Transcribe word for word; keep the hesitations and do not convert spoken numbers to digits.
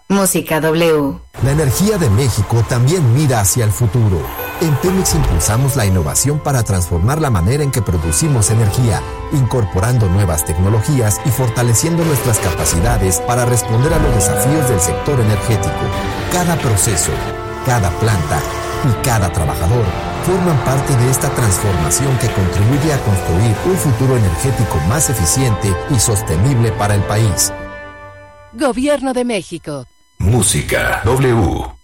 Música W. La energía de México también mira hacia el futuro. En Pemex impulsamos la innovación para transformar la manera en que producimos energía, incorporando nuevas tecnologías y fortaleciendo nuestras capacidades para responder a los desafíos del sector energético. Cada proceso, cada planta y cada trabajador forman parte de esta transformación que contribuye a construir un futuro energético más eficiente y sostenible para el país. Gobierno de México. Música W.